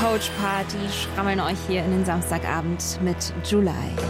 Couch Party schrammeln euch hier in den Samstagabend mit July.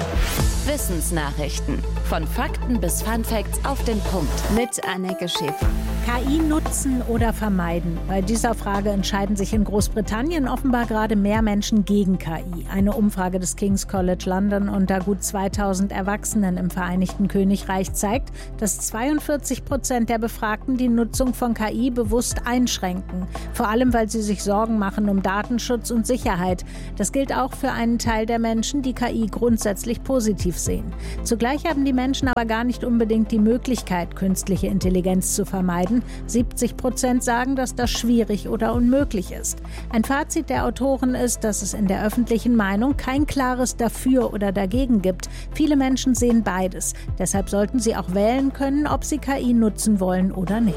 Wissensnachrichten. Von Fakten bis Funfacts auf den Punkt. Mit Anneke Schäfer. KI nutzen oder vermeiden? Bei dieser Frage entscheiden sich in Großbritannien offenbar gerade mehr Menschen gegen KI. Eine Umfrage des King's College London unter gut 2000 Erwachsenen im Vereinigten Königreich zeigt, dass 42% der Befragten die Nutzung von KI bewusst einschränken. Vor allem, weil sie sich Sorgen machen um Datenschutz und Sicherheit. Das gilt auch für einen Teil der Menschen, die KI grundsätzlich positiv sehen. Zugleich haben die Menschen aber gar nicht unbedingt die Möglichkeit, künstliche Intelligenz zu vermeiden. 70% sagen, dass das schwierig oder unmöglich ist. Ein Fazit der Autoren ist, dass es in der öffentlichen Meinung kein klares Dafür oder Dagegen gibt. Viele Menschen sehen beides. Deshalb sollten sie auch wählen können, ob sie KI nutzen wollen oder nicht.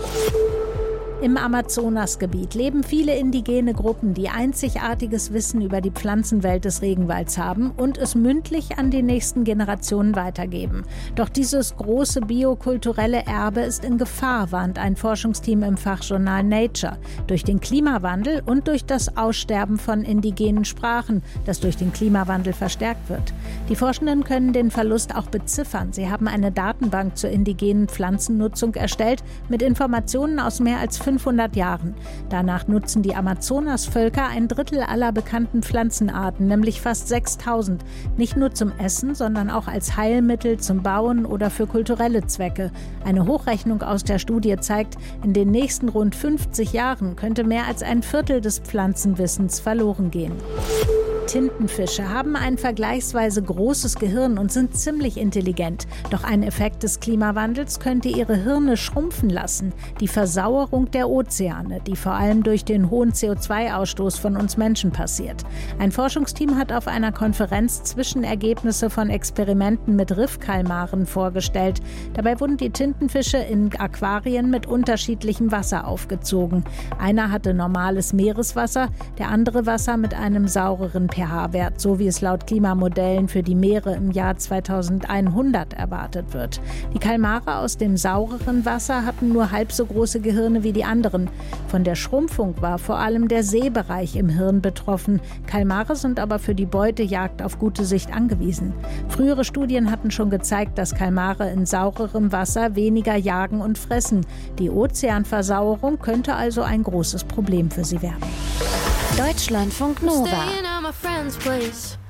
Im Amazonasgebiet leben viele indigene Gruppen, die einzigartiges Wissen über die Pflanzenwelt des Regenwalds haben und es mündlich an die nächsten Generationen weitergeben. Doch dieses große biokulturelle Erbe ist in Gefahr, warnt ein Forschungsteam im Fachjournal Nature. Durch den Klimawandel und durch das Aussterben von indigenen Sprachen, das durch den Klimawandel verstärkt wird. Die Forschenden können den Verlust auch beziffern. Sie haben eine Datenbank zur indigenen Pflanzennutzung erstellt mit Informationen aus mehr als 500 Jahren. Danach nutzen die Amazonasvölker ein Drittel aller bekannten Pflanzenarten, nämlich fast 6000. Nicht nur zum Essen, sondern auch als Heilmittel, zum Bauen oder für kulturelle Zwecke. Eine Hochrechnung aus der Studie zeigt, in den nächsten rund 50 Jahren könnte mehr als ein Viertel des Pflanzenwissens verloren gehen. Tintenfische haben ein vergleichsweise großes Gehirn und sind ziemlich intelligent. Doch ein Effekt des Klimawandels könnte ihre Hirne schrumpfen lassen. Die Versauerung der Ozeane, die vor allem durch den hohen CO2-Ausstoß von uns Menschen passiert. Ein Forschungsteam hat auf einer Konferenz Zwischenergebnisse von Experimenten mit Riffkalmaren vorgestellt. Dabei wurden die Tintenfische in Aquarien mit unterschiedlichem Wasser aufgezogen. Einer hatte normales Meereswasser, der andere Wasser mit einem saureren pH-Wert, so wie es laut Klimamodellen für die Meere im Jahr 2100 erwartet wird. Die Kalmare aus dem saureren Wasser hatten nur halb so große Gehirne wie die anderen. Von der Schrumpfung war vor allem der Sehbereich im Hirn betroffen. Kalmare sind aber für die Beutejagd auf gute Sicht angewiesen. Frühere Studien hatten schon gezeigt, dass Kalmare in saurerem Wasser weniger jagen und fressen. Die Ozeanversauerung könnte also ein großes Problem für sie werden. Deutschlandfunk Nova. Staying at my friend's place.